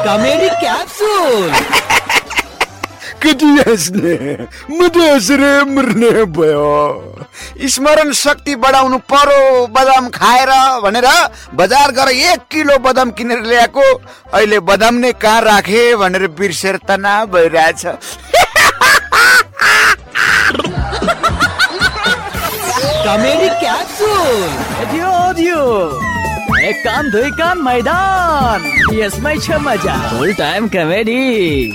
Comedy capsule. केटी हाँस्ने मुटु हाँसेर मर्ने भयो। स्मरण शक्ति बढाउनु पर्यो बदाम खाएर भनेर बजार गएर 1 किलो बदाम किनेर ल्याएको, अहिले बदाम नै कहाँ राखे भनेर बिर्सेर तनाव भइरहेछ। Comedy capsule. दियो एक कान दुई कान मैदान, यसमै छ मजा। फुल टाइम कमेडी।